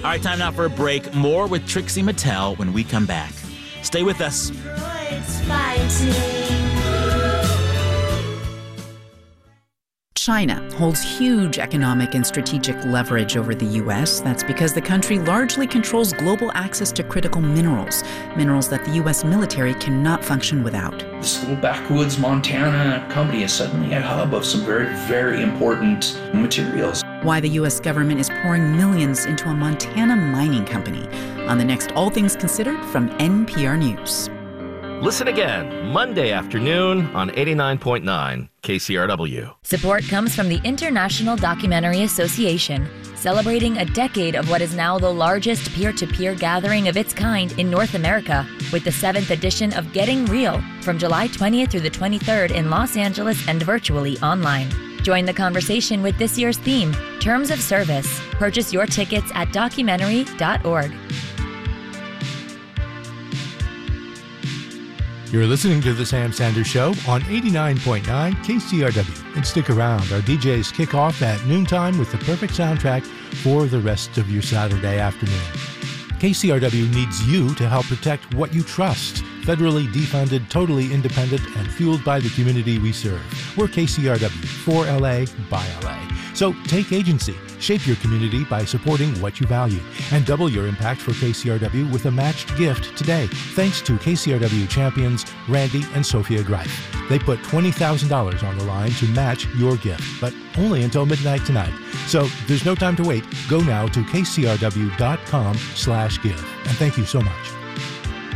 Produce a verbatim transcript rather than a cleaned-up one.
All right, time now for a break. More with Trixie Mattel when we come back. Stay with us. China holds huge economic and strategic leverage over the U S. That's because the country largely controls global access to critical minerals, minerals that the U S military cannot function without. This little backwoods Montana company is suddenly a hub of some very, very important materials. Why the U S government is pouring millions into a Montana mining company on the next All Things Considered from N P R News. Listen again Monday afternoon on eighty-nine point nine K C R W. Support comes from the International Documentary Association, celebrating a decade of what is now the largest peer-to-peer gathering of its kind in North America, with the seventh edition of Getting Real from July twentieth through the twenty-third in Los Angeles and virtually online. Join the conversation with this year's theme, Terms of Service. Purchase your tickets at documentary dot org. You're listening to The Sam Sanders Show on eighty-nine point nine K C R W. And stick around. Our D Js kick off at noontime with the perfect soundtrack for the rest of your Saturday afternoon. K C R W needs you to help protect what you trust. Federally defunded, totally independent, and fueled by the community we serve. We're K C R W, for L A, by L A. So take agency. Shape your community by supporting what you value. And double your impact for K C R W with a matched gift today, thanks to K C R W champions Randy and Sophia Greif. They put twenty thousand dollars on the line to match your gift, but only until midnight tonight. So there's no time to wait. Go now to kcrw.com slash give. And thank you so much.